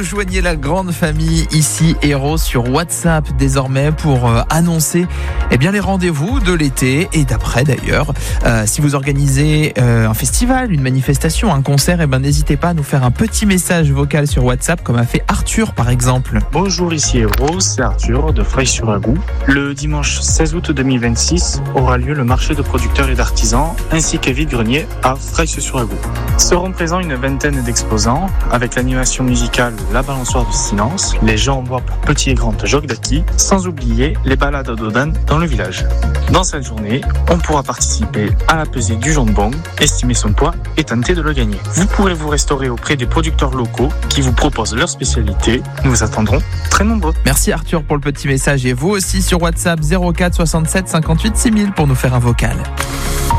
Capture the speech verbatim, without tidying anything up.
Rejoignez la grande famille ici Héros sur WhatsApp désormais pour euh, annoncer eh bien, les rendez-vous de l'été et d'après d'ailleurs. Euh, si vous organisez euh, un festival, une manifestation, un concert, eh ben, n'hésitez pas à nous faire un petit message vocal sur WhatsApp comme a fait Arthur par exemple. Bonjour, ici Héros, c'est Arthur de Fraille-sur-Agou. Le dimanche seize août deux mille vingt-six aura lieu le marché de producteurs et d'artisans ainsi qu'un vide-grenier à Fraille-sur-Agou. Seront présents une vingtaine d'exposants avec l'animation musicale La Balançoire du Silence, les jeux en bois pour petits et grands Jogdaki, sans oublier les balades à Dodan dans le village. Dans cette journée, on pourra participer à la pesée du jambon, estimer son poids et tenter de le gagner. Vous pourrez vous restaurer auprès des producteurs locaux qui vous proposent leur spécialité. Nous vous attendrons très nombreux. Merci Arthur pour le petit message et vous aussi sur WhatsApp zéro quatre soixante-sept cinquante-huit six mille pour nous faire un vocal.